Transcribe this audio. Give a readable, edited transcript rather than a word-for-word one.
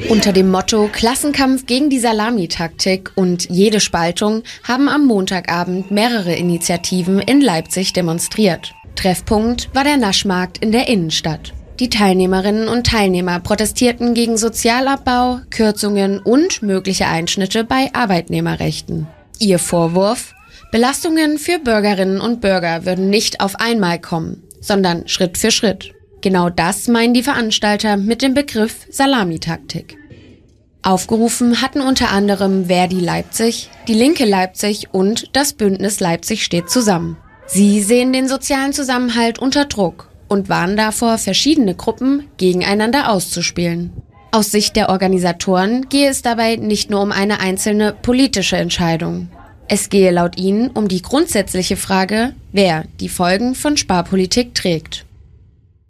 Unter dem Motto Klassenkampf gegen die Salamitaktik und jede Spaltung haben am Montagabend mehrere Initiativen in Leipzig demonstriert. Treffpunkt war der Naschmarkt in der Innenstadt. Die Teilnehmerinnen und Teilnehmer protestierten gegen Sozialabbau, Kürzungen und mögliche Einschnitte bei Arbeitnehmerrechten. Ihr Vorwurf: Belastungen für Bürgerinnen und Bürger würden nicht auf einmal kommen, sondern Schritt für Schritt. Genau das meinen die Veranstalter mit dem Begriff Salamitaktik. Aufgerufen hatten unter anderem Verdi Leipzig, die Linke Leipzig und das Bündnis Leipzig steht zusammen. Sie sehen den sozialen Zusammenhalt unter Druck und warnen davor, verschiedene Gruppen gegeneinander auszuspielen. Aus Sicht der Organisatoren gehe es dabei nicht nur um eine einzelne politische Entscheidung. Es gehe laut ihnen um die grundsätzliche Frage, wer die Folgen von Sparpolitik trägt.